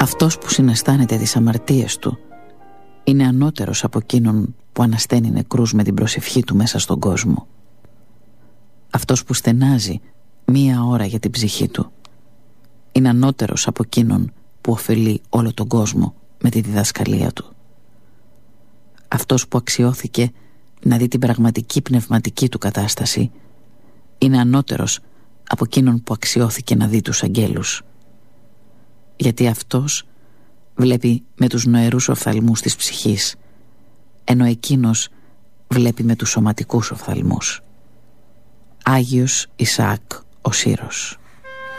Αυτός που συναισθάνεται τις αμαρτίες του είναι ανώτερος από εκείνον που ανασταίνει νεκρούς με την προσευχή του μέσα στον κόσμο. Αυτός που στενάζει 1 ώρα για την ψυχή του είναι ανώτερος από εκείνον που ωφελεί όλο τον κόσμο με τη διδασκαλία του. Αυτός που αξιώθηκε να δει την πραγματική πνευματική του κατάσταση είναι ανώτερος από εκείνον που αξιώθηκε να δει τους αγγέλους. Γιατί αυτός βλέπει με τους νοερούς οφθαλμούς της ψυχής, ενώ εκείνος βλέπει με τους σωματικούς οφθαλμούς. Άγιος Ισαάκ ο Σύρος.